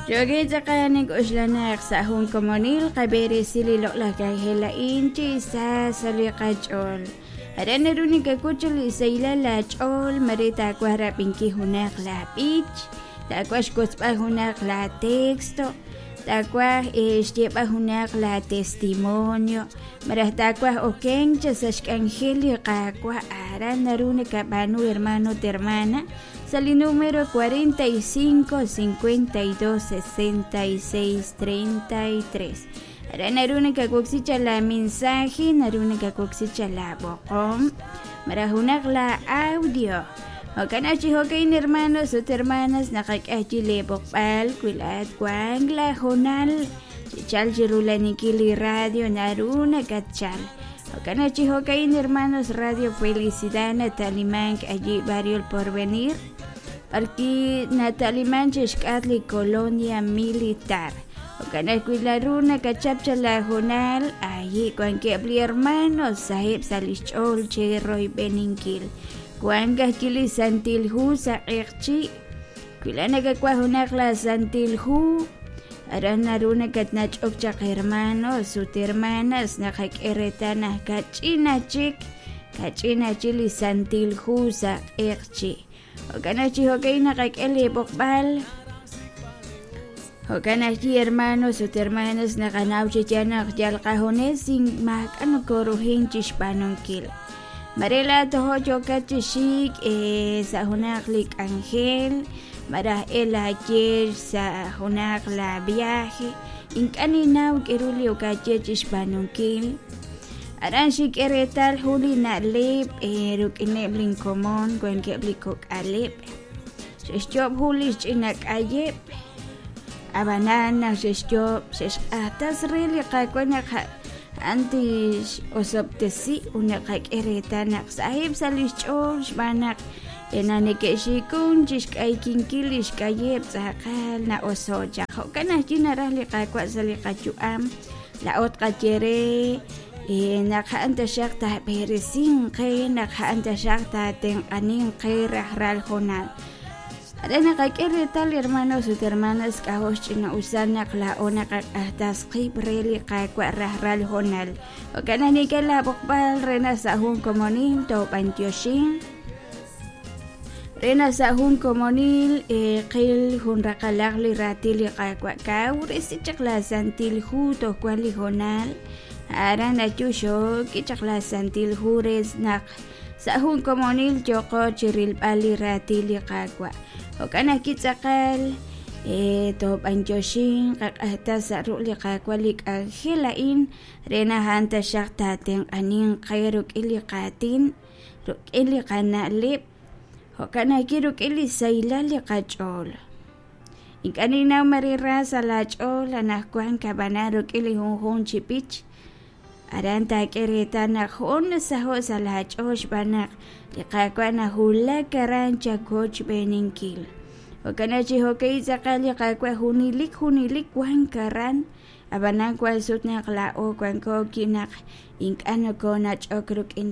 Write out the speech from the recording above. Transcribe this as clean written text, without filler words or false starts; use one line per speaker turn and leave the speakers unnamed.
Jogi takayanig uslanak sa ahong komunil kaberi sililok lakay helain chi sa salikachol. Aran naruni kakuchul isayla lachol marita kwara pinki hunak la pitch. Takwash kuspa hunak la texto. Takwa estepa hunak la testimonio. Marah takwa okeng chasash angeli kakwa aran naruni kapanu hermano termana. Sali número 45 52 66 33. Ahora naruna kakuksicha la mensaje, naruna kakuksicha la bocom, marahunak la audio. Okanachi hokain hermanos o hermanas nakakachi le bokpal, kuilat kwang la honal, chichal chirula nikili radio naruna kachal. Okanachi hokain hermanos radio Felicidad Natalimank allí barrio El Porvenir. Aquí Natalimanches Catli Colonia Militar. Okanakwilaruna kachapcha la jonal. Allí cuan que habli hermanos sahib salichol che roy beninkil. Cuan gachili santilhu sa erchi. Kwilana kakwahunak la santilhu. Aranaruna katnach okchak hermanos sut hermanas nakak eretana kachina chik. Kachina chili santilhu sa erchi. Okanachi hokay nakakeli bokbal. Okanachi hermanos o hermanas nakanawchi tiyanak yalkahones sin makano koruhin chishpanonkil. Marela toho chokachishik sa hunaklik angel. Marah ayer sa hunak la viaje. Inkaninaw kiruli okache chishpanonkil. Aranshik eretal huli na lip ruk inebling komon kwen keblikok alip. Sesjob huli chinak ayip. Abanana sesjob ses atas rili kakwanak antis osoptesi unakak eretanak sahib salichol shbanak enanekeshikun chishkay kinkilish kayep sakal na osoja. Hokana jinarali kakwa salikachuam laot kachere. Nakhaanta shakta perisin kay nakhaanta shakta ten aning kay rahral honal. Ada nakakirital hermanos o hermanas kahos china usan naklao nakakahtas kay breli kay kwa rahral honal. O kanani kala bokbal rena sa hong komonil to pantyoshin. Rena sa hong komonil kay hunrakalakli ratili kay kwa kaurisi chakla santil hu to kwali honal. Aran na chusho kichakla santil hures nak sa hong komonil choko chiril pali ratili kakwa. Okana kichakal to panjoshin kakahta sa ruli kakwa lik angelain rena hanta shakta teng aning kayruk ilikatin ruk ilikana lip. Okana kiruk ilisayla likachol. Ikanina marira sa lachol anakwan kabanaruk ilihunghong chipich. Aranta kereta na hon sa ho sa lachosh banak likakwa na hula karancha coach beninkil. Okanachi hokay sakali kakwa hunilik wan karan abanang kwa sut na klao kwan ko kinak ink ano ko na chokruk